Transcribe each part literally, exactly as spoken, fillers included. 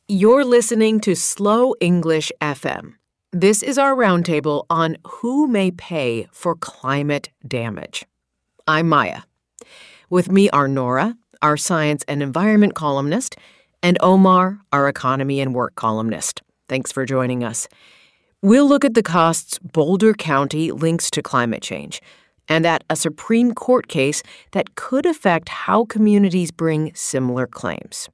You're listening to Slow English F M. This is our roundtable on who may pay for climate damage. I'm Maya. With me are Nora, our science and environment columnist, and Omar, our economy and work columnist. Thanks for joining us. We'll look at the costs Boulder County links to climate change and at a Supreme Court case that could affect how communities bring similar claims.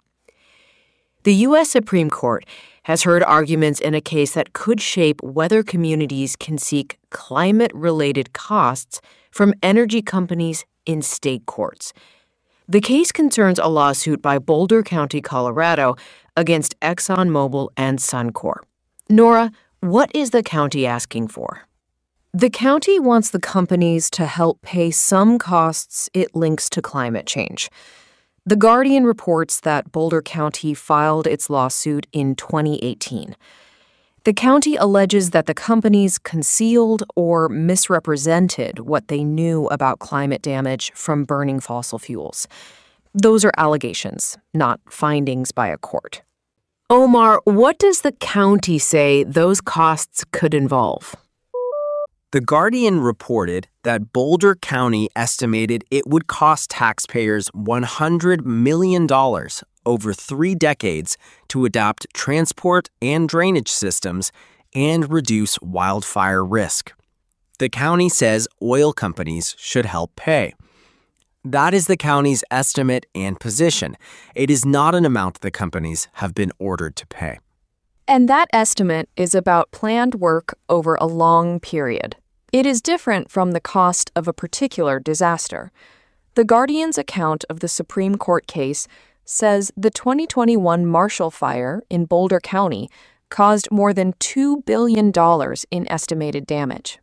The U S Supreme Court has heard arguments in a case that could shape whether communities can seek climate-related costs from energy companies in state courts. The case concerns a lawsuit by Boulder County, Colorado, against ExxonMobil and Suncor. Nora, what is the county asking for? The county wants the companies to help pay some costs it links to climate change. The Guardian reports that Boulder County filed its lawsuit in twenty eighteen. The county alleges that the companies concealed or misrepresented what they knew about climate damage from burning fossil fuels. Those are allegations, not findings by a court. Omar, what does the county say those costs could involve? The Guardian reported that Boulder County estimated it would cost taxpayers one hundred million dollars over three decades to adopt transport and drainage systems and reduce wildfire risk. The county says oil companies should help pay. That is the county's estimate and position. It is not an amount the companies have been ordered to pay. And that estimate is about planned work over a long period. It is different from the cost of a particular disaster. The Guardian's account of the Supreme Court case says the twenty twenty-one Marshall Fire in Boulder County caused more than two billion dollars in estimated damage.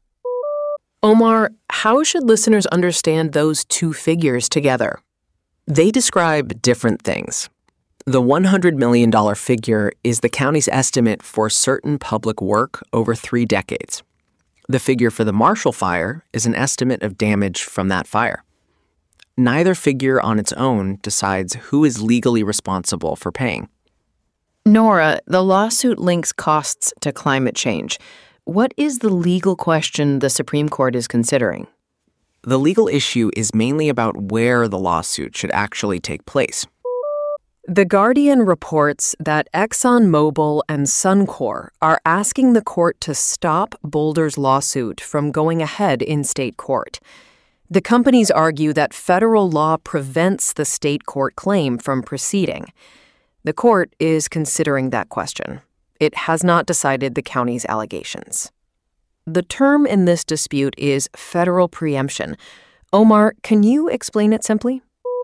Omar, how should listeners understand those two figures together? They describe different things. The one hundred million dollars figure is the county's estimate for certain public work over three decades. The figure for the Marshall Fire is an estimate of damage from that fire. Neither figure on its own decides who is legally responsible for paying. Nora, the lawsuit links costs to climate change. What is the legal question the Supreme Court is considering? The legal issue is mainly about where the lawsuit should actually take place. The Guardian reports that ExxonMobil and Suncor are asking the court to stop Boulder's lawsuit from going ahead in state court. The companies argue that federal law prevents the state court claim from proceeding. The court is considering that question. It has not decided the county's allegations. The term in this dispute is federal preemption. Omar, can you explain it simply?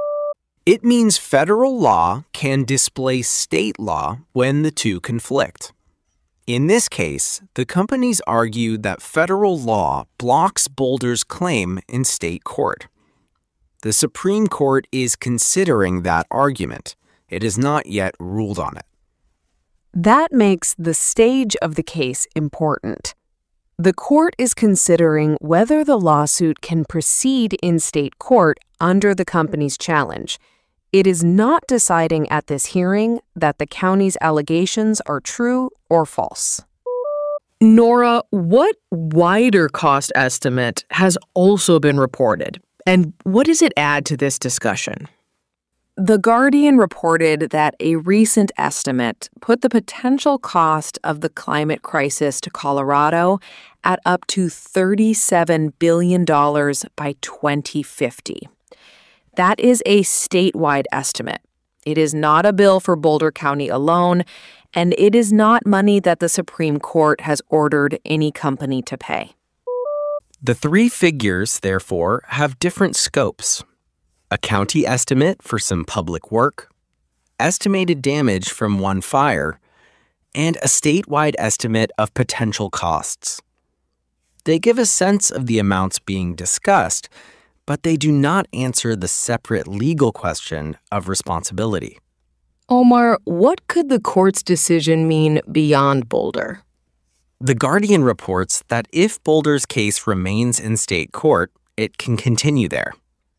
It means federal law can displace state law when the two conflict. In this case, the companies argue that federal law blocks Boulder's claim in state court. The Supreme Court is considering that argument. It has not yet ruled on it. That makes the stage of the case important. The court is considering whether the lawsuit can proceed in state court under the company's challenge. It is not deciding at this hearing that the county's allegations are true or false. Nora, what wider cost estimate has also been reported, and what does it add to this discussion? The Guardian reported that a recent estimate put the potential cost of the climate crisis to Colorado at up to thirty-seven billion dollars by twenty fifty. That is a statewide estimate. It is not a bill for Boulder County alone, and it is not money that the Supreme Court has ordered any company to pay. The three figures, therefore, have different scopes. A county estimate for some public work, estimated damage from one fire, and a statewide estimate of potential costs. They give a sense of the amounts being discussed, but they do not answer the separate legal question of responsibility. Omar, what could the court's decision mean beyond Boulder? The Guardian reports that if Boulder's case remains in state court, it can continue there.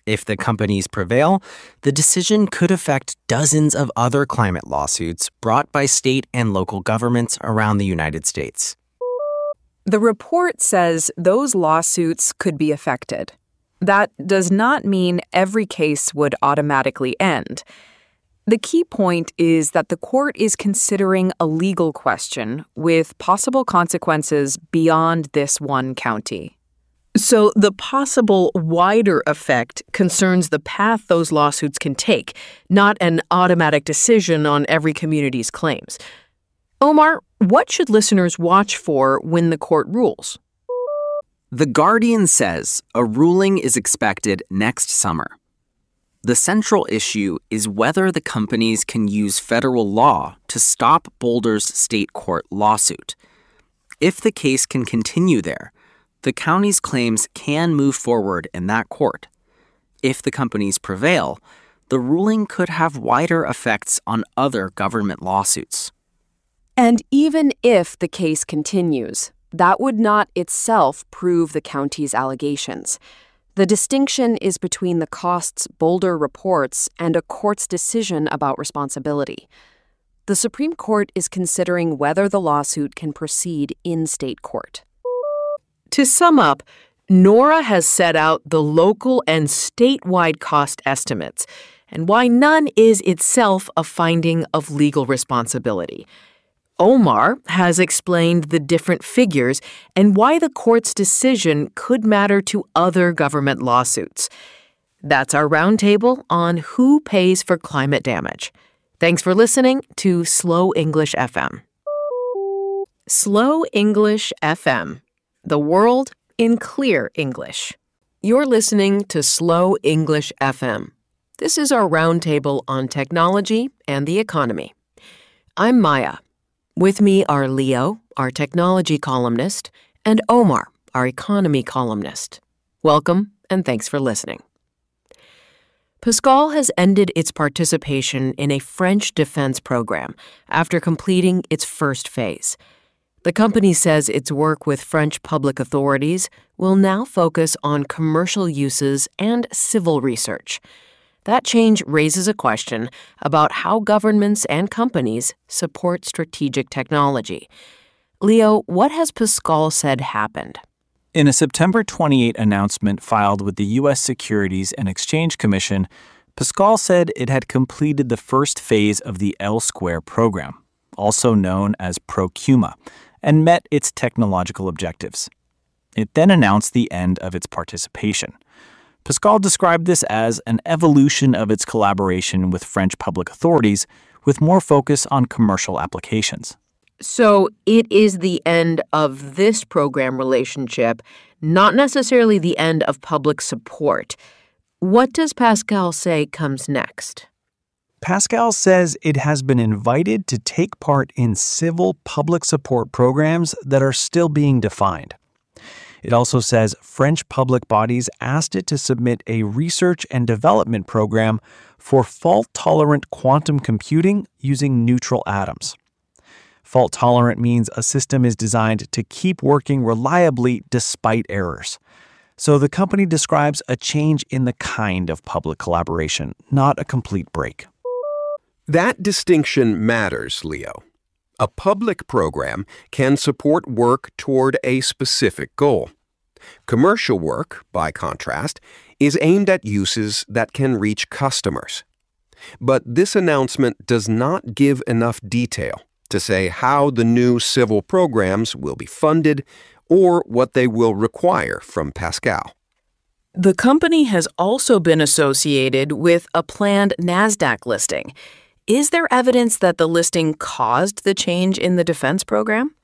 If the companies prevail, the decision could affect dozens of other climate lawsuits brought by state and local governments around the United States. The report says those lawsuits could be affected. That does not mean every case would automatically end. The key point is that the court is considering a legal question with possible consequences beyond this one county. So the possible wider effect concerns the path those lawsuits can take, not an automatic decision on every community's claims. Omar, what should listeners watch for when the court rules? The Guardian says a ruling is expected next summer. The central issue is whether the companies can use federal law to stop Boulder's state court lawsuit. If the case can continue there, the county's claims can move forward in that court. If the companies prevail, the ruling could have wider effects on other government lawsuits. And even if the case continues, that would not itself prove the county's allegations. The distinction is between the costs Boulder reports and a court's decision about responsibility. The Supreme Court is considering whether the lawsuit can proceed in state court. To sum up, Nora has set out the local and statewide cost estimates and why none is itself a finding of legal responsibility. Omar has explained the different figures and why the court's decision could matter to other government lawsuits. That's our roundtable on who pays for climate damage. Thanks for listening to Slow English F M. Slow English F M. The world in clear English. You're listening to Slow English F M. This is our roundtable on technology and the economy. I'm Maya. With me are Leo, our technology columnist, and Omar, our economy columnist. Welcome, and thanks for listening. Pascal has ended its participation in a French defense program after completing its first phase. The company says its work with French public authorities will now focus on commercial uses and civil research. That change raises a question about how governments and companies support strategic technology. Leo, what has Pascal said happened? In a September twenty-eighth announcement filed with the U S Securities and Exchange Commission, Pascal said it had completed the first phase of the L Square program, also known as ProCuma, and met its technological objectives. It then announced the end of its participation. Pascal described this as an evolution of its collaboration with French public authorities, with more focus on commercial applications. So it is the end of this program relationship, not necessarily the end of public support. What does Pascal say comes next? Pascal says it has been invited to take part in civil public support programs that are still being defined. It also says French public bodies asked it to submit a research and development program for fault-tolerant quantum computing using neutral atoms. Fault-tolerant means a system is designed to keep working reliably despite errors. So the company describes a change in the kind of public collaboration, not a complete break. That distinction matters, Leo. A public program can support work toward a specific goal. Commercial work, by contrast, is aimed at uses that can reach customers. But this announcement does not give enough detail to say how the new civil programs will be funded or what they will require from Pascal. The company has also been associated with a planned NASDAQ listing. Is there evidence that the listing caused the change in the defense program?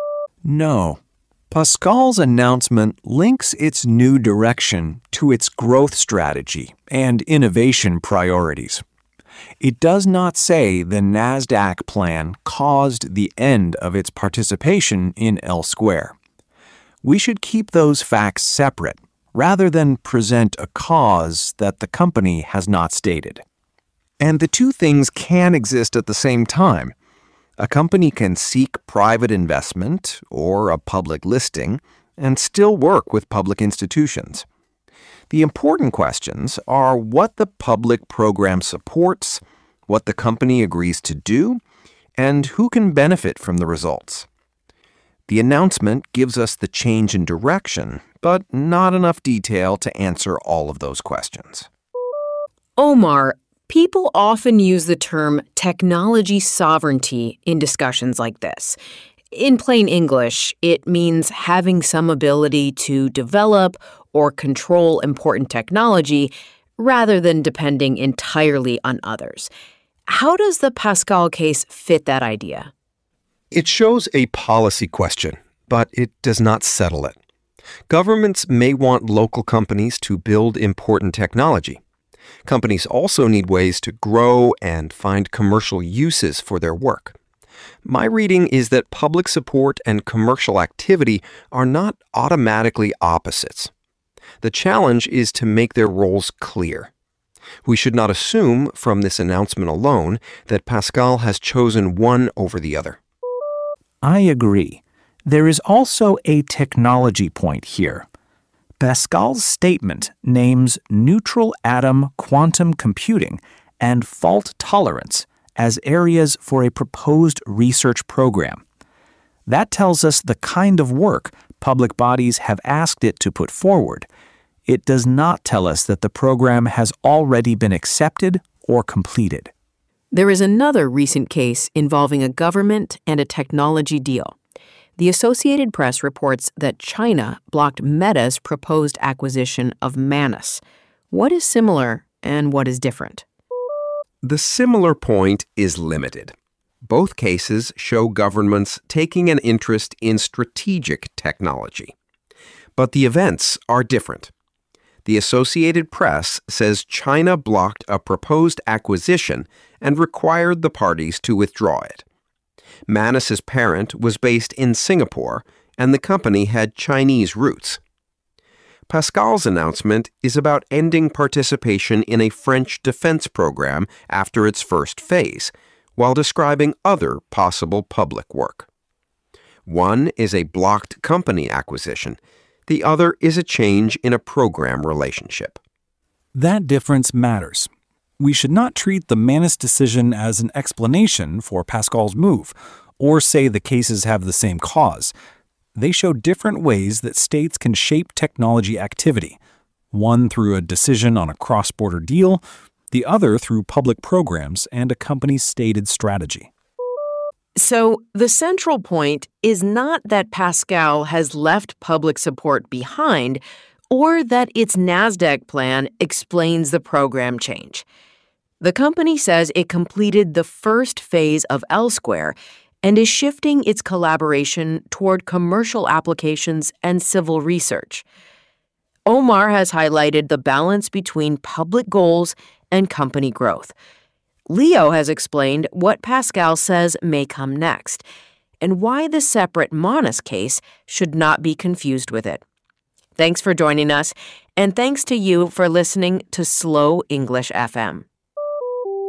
No. Pascal's announcement links its new direction to its growth strategy and innovation priorities. It does not say the NASDAQ plan caused the end of its participation in L Square. We should keep those facts separate rather than present a cause that the company has not stated. And the two things can exist at the same time. A company can seek private investment or a public listing and still work with public institutions. The important questions are what the public program supports, what the company agrees to do, and who can benefit from the results. The announcement gives us the change in direction, but not enough detail to answer all of those questions. Omar, people often use the term technology sovereignty in discussions like this. In plain English, it means having some ability to develop or control important technology rather than depending entirely on others. How does the Pascal case fit that idea? It shows a policy question, but it does not settle it. Governments may want local companies to build important technology. Companies also need ways to grow and find commercial uses for their work. My reading is that public support and commercial activity are not automatically opposites. The challenge is to make their roles clear. We should not assume from this announcement alone that Pascal has chosen one over the other. I agree. There is also a technology point here. Pascal's statement names neutral atom quantum computing and fault tolerance as areas for a proposed research program. That tells us the kind of work public bodies have asked it to put forward. It does not tell us that the program has already been accepted or completed. There is another recent case involving a government and a technology deal. The Associated Press reports that China blocked Meta's proposed acquisition of Manus. What is similar and what is different? The similar point is limited. Both cases show governments taking an interest in strategic technology. But the events are different. The Associated Press says China blocked a proposed acquisition and required the parties to withdraw it. Manus's parent was based in Singapore, and the company had Chinese roots. Pascal's announcement is about ending participation in a French defense program after its first phase, while describing other possible public work. One is a blocked company acquisition. The other is a change in a program relationship. That difference matters. We should not treat the Manus decision as an explanation for Pascal's move, or say the cases have the same cause. They show different ways that states can shape technology activity, one through a decision on a cross-border deal, the other through public programs and a company's stated strategy. So, the central point is not that Pascal has left public support behind or that its NASDAQ plan explains the program change. The company says it completed the first phase of L-Square and is shifting its collaboration toward commercial applications and civil research. Omar has highlighted the balance between public goals and company growth. Leo has explained what Pascal says may come next and why the separate Manus case should not be confused with it. Thanks for joining us, and thanks to you for listening to Slow English F M.